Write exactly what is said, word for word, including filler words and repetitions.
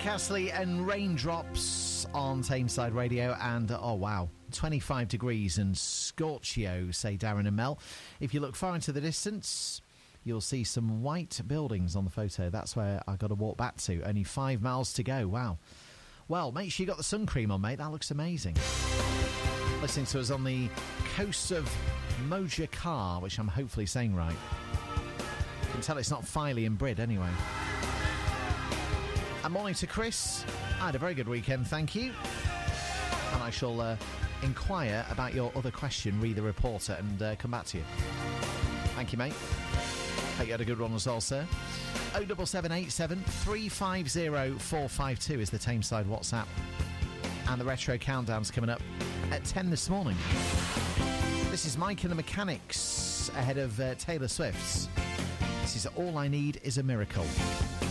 Rick Astley and Raindrops on Tameside Radio. And, oh wow, twenty-five degrees and scorchio, say Darren and Mel. If you look far into the distance, you'll see some white buildings on the photo. That's where I got to walk back to. Only five miles to go. Wow. Well, make sure you got the sun cream on, mate. That looks amazing. Listening to us on the coast of Mojakar, which I'm hopefully saying right. You can tell it's not Filey and Brid anyway. And morning to Chris. I had a very good weekend, thank you. And I shall uh, inquire about your other question, read the reporter, and uh, come back to you. Thank you, mate. Hope you had a good one as well, sir. oh seven seven eight seven three five zero four five two is the Tameside WhatsApp. And the Retro Countdown's coming up at ten this morning. This is Mike and the Mechanics ahead of uh, Taylor Swift's. This is All I Need Is a Miracle.